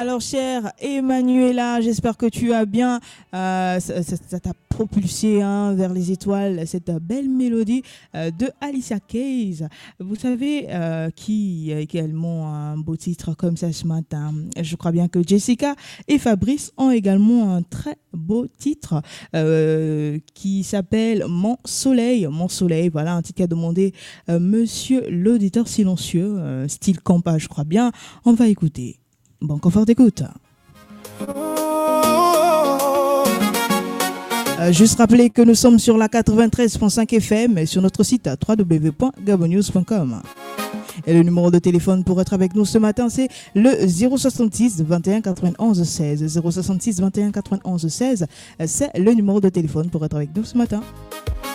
Alors, chère Emmanuela, j'espère que tu as bien. Ça t'a propulsé vers les étoiles, cette belle mélodie de Alicia Keys. Vous savez qui a également un beau titre comme ça ce matin. Je crois bien que Jessica et Fabrice ont également un très beau titre qui s'appelle Mon Soleil. Mon Soleil, voilà un titre qu'a demandé Monsieur l'auditeur silencieux, style compas, je crois bien. On va écouter. Bon confort d'écoute. Juste rappeler que nous sommes sur la 93.5 FM et sur notre site www.gabonnews.com. Et le numéro de téléphone pour être avec nous ce matin, c'est le 066 21 91 16. 066 21 91 16, c'est le numéro de téléphone pour être avec nous ce matin.